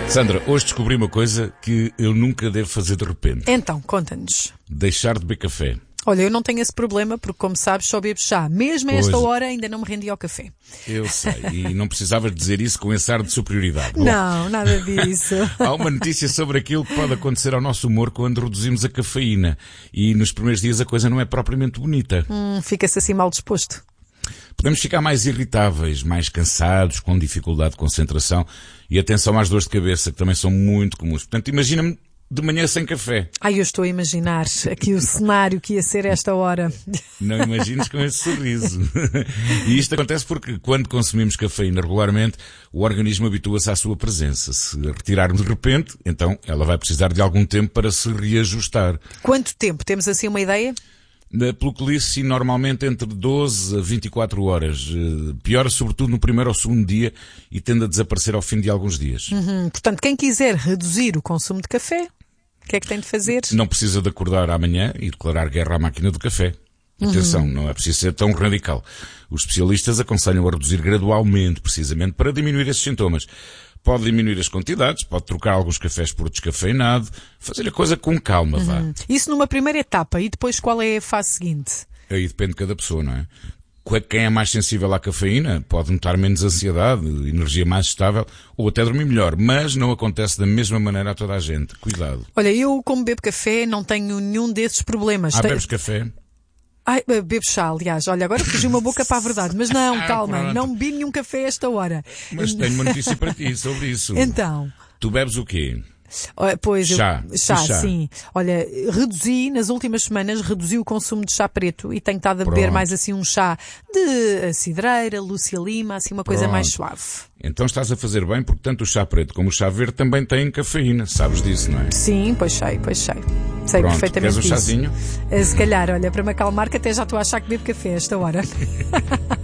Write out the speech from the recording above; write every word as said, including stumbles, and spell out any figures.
Sandra, hoje descobri uma coisa que eu nunca devo fazer de repente. Então, conta-nos. Deixar de beber café. Olha, eu não tenho esse problema porque, como sabes, só bebo chá. Mesmo a esta Pois. hora ainda não me rendi ao café. Eu sei, e não precisavas dizer isso com esse ar de superioridade. Bom, Não, nada disso. há uma notícia sobre aquilo que pode acontecer ao nosso humor quando reduzimos a cafeína. E nos primeiros dias a coisa não é propriamente bonita. hum, Fica-se assim mal disposto. Podemos ficar mais irritáveis, mais cansados, com dificuldade de concentração e atenção às dores de cabeça, que também são muito comuns. Portanto, imagina-me de manhã sem café. Ai, eu estou a imaginar aqui o cenário que ia ser esta hora. Não imagines com esse sorriso. E isto acontece porque quando consumimos cafeína regularmente, o organismo habitua-se à sua presença. Se a retirarmos de repente, então ela vai precisar de algum tempo para se reajustar. Quanto tempo? Temos assim uma ideia? Pelo que li, sim, normalmente entre doze a vinte e quatro horas. Piora sobretudo no primeiro ou segundo dia e tende a desaparecer ao fim de alguns dias. Hum, portanto, quem quiser reduzir o consumo de café, o que é que tem de fazer? Não precisa de acordar amanhã e declarar guerra à máquina do café. Atenção, não é preciso ser tão radical. Os especialistas aconselham a reduzir gradualmente, precisamente para diminuir esses sintomas. Pode diminuir as quantidades, pode trocar alguns cafés por descafeinado, fazer a coisa com calma, vá. Isso numa primeira etapa. E depois qual é a fase seguinte? Aí depende de cada pessoa, não é? Quem é mais sensível à cafeína pode notar menos ansiedade, energia mais estável ou até dormir melhor, mas não acontece da mesma maneira a toda a gente. Cuidado. Olha, eu como bebo café não tenho nenhum desses problemas. Ah, Te- bebes café? Ai, bebo chá, aliás. Olha, agora fugiu uma boca para a verdade. Mas não, Ah, calma, pronto. não bebi nenhum café a esta hora. Mas tenho uma notícia para ti sobre isso. Então, Tu bebes o quê? olha, pois eu- Chá. chá, E chá? sim. Olha, reduzi, nas últimas semanas, reduzi o consumo de chá preto e tenho estado a beber Pronto. mais assim um chá de cidreira, Lúcia Lima, assim uma coisa Pronto. mais suave. Então estás a fazer bem porque tanto o chá preto como o chá verde também têm cafeína. Sabes disso, não é? Sim, pois sei, pois sei. Sei Pronto, perfeitamente queres um disso. chazinho? Eh, Se calhar, olha, para me acalmar, que até já estou a achar que bebo café a esta hora.